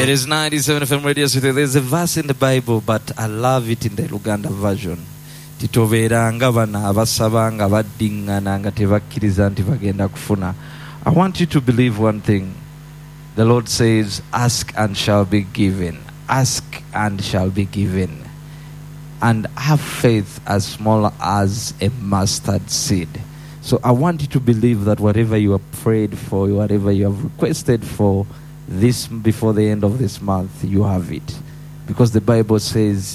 is 97 FM Radio City. There's a verse in the Bible, but I love it in the Luganda version. Titoveranga bana abasabanga baddingana nga tebakkiriza nti bagenda kufuna. I want you to believe one thing. The Lord says, ask and shall be given. Ask and shall be given. And have faith as small as a mustard seed. So I want you to believe that whatever you have prayed for, whatever you have requested for this before the end of this month, you have it. Because the Bible says,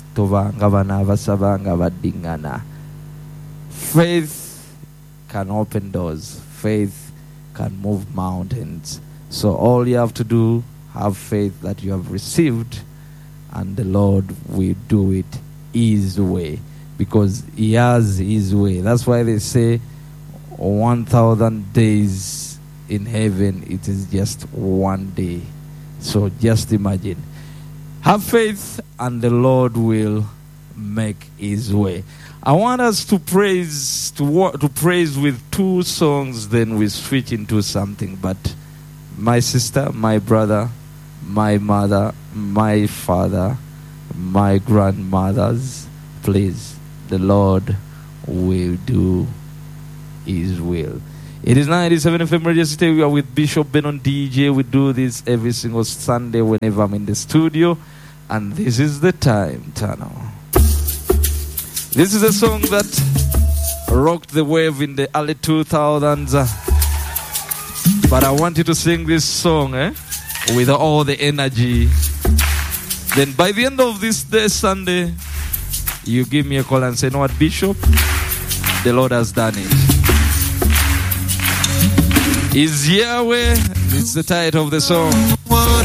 faith can open doors. Faith can move mountains. So all you have to do, have faith that you have received, and the Lord will do it His way, because He has His way. That's why they say 1,000 days in heaven, it is just one day. So just imagine. Have faith and the Lord will make His way. I want us to praise with two songs, then we switch into something. But my sister, my brother, my mother, my father, my grandmothers, please, the Lord will do His will. It is 97 FM Radio City. We are with Bishop Benon DJ. We do this every single Sunday whenever I'm in the studio. And this is the time, Tano. This is a song that rocked the wave in the early 2000s. But I want you to sing this song with all the energy. Then by the end of this day, Sunday, you give me a call and say, you know what, Bishop? The Lord has done it. Is Yahweh. It's the title of the song.